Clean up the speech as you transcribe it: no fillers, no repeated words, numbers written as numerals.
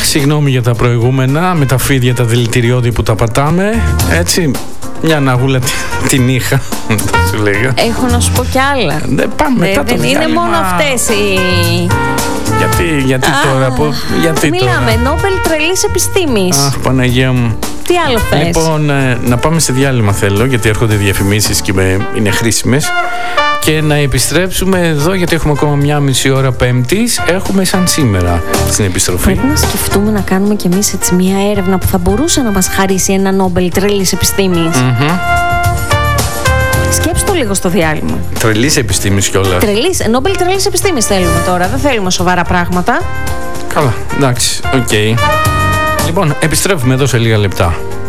Συγγνώμη για τα προηγούμενα, με τα φίδια τα δηλητηριώδη που τα πατάμε. Έτσι, μια ναγούλα την είχα, σου λέγα. Έχω να σου πω κι άλλα. Πάμε μετά το διάλειμμα. Δεν είναι μόνο αυτές οι... Γιατί τώρα, μιλάμε, Νόμπελ τρελής επιστήμης. Αχ, Παναγία μου. Τι άλλο θες? Λοιπόν, να πάμε σε διάλειμμα θέλω, γιατί έρχονται διαφημίσεις και είναι χρήσιμες. Και να επιστρέψουμε εδώ, γιατί έχουμε ακόμα μια μισή ώρα Πέμπτης. Έχουμε σαν σήμερα στην επιστροφή. Πρέπει να σκεφτούμε να κάνουμε κι εμείς έτσι μια έρευνα που θα μπορούσε να μας χαρίσει ένα Νόμπελ τρελής επιστήμης. Σκέψου το λίγο στο διάλειμμα. Τρελής επιστήμης κιόλας. Νόμπελ τρελής επιστήμης θέλουμε τώρα. Δεν θέλουμε σοβαρά πράγματα. Καλά, εντάξει, οκ. Λοιπόν, επιστρέφουμε εδώ σε λίγα λεπτά.